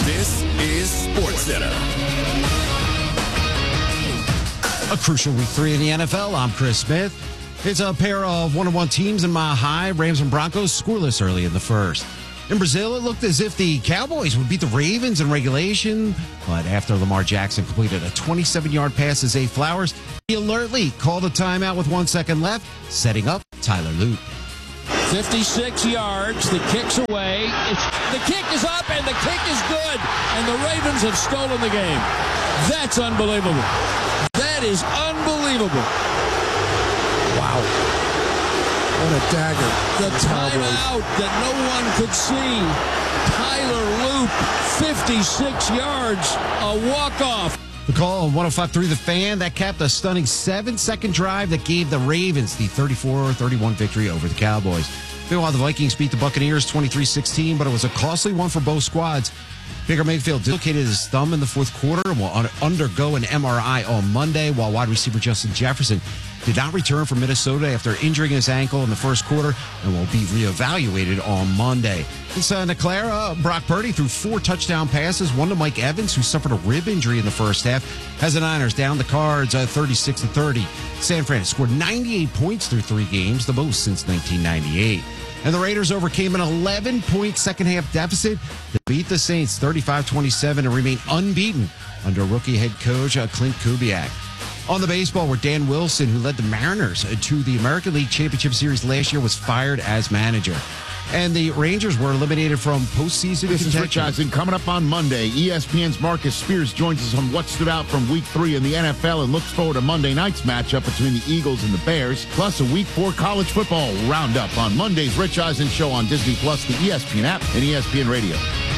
This is SportsCenter. A crucial week 3 in the NFL. I'm Chris Smith. It's a pair of 1-1 teams in Mile High. Rams and Broncos scoreless early in the first. In Brazil, it looked as if the Cowboys would beat the Ravens in regulation. But after Lamar Jackson completed a 27-yard pass to Zay Flowers, he alertly called a timeout with 1 second left, setting up Tyler Loop. 56 yards. The kick's away. The kick is up, and the kick is good. And the Ravens have stolen the game. That's unbelievable. That is unbelievable. Wow. What a dagger. The timeout that no one could see. Tyler Loop, 56 yards, a walk-off. The call on 105.3 The Fan, that capped a stunning 7-second drive that gave the Ravens the 34-31 victory over the Cowboys. Meanwhile, the Vikings beat the Buccaneers 23-16, but it was a costly one for both squads. Baker Mayfield dislocated his thumb in the fourth quarter and will undergo an MRI on Monday, while wide receiver Justin Jefferson did not return from Minnesota after injuring his ankle in the first quarter and will be reevaluated on Monday. In Santa Clara, Brock Purdy threw 4 touchdown passes, one to Mike Evans, who suffered a rib injury in the first half, as the Niners down the Cards 36-30. San Fran scored 98 points through 3 games, the most since 1998. And the Raiders overcame an 11-point second-half deficit to beat the Saints 35-27 and remain unbeaten under rookie head coach Clint Kubiak. On the baseball, where Dan Wilson, who led the Mariners to the American League Championship Series last year, was fired as manager. And the Rangers were eliminated from postseason This is contention. Rich Eisen. Coming up on Monday, ESPN's Marcus Spears joins us on what stood out from Week 3 in the NFL and looks forward to Monday night's matchup between the Eagles and the Bears, plus a Week 4 college football roundup on Monday's Rich Eisen Show on Disney+, the ESPN app, and ESPN Radio.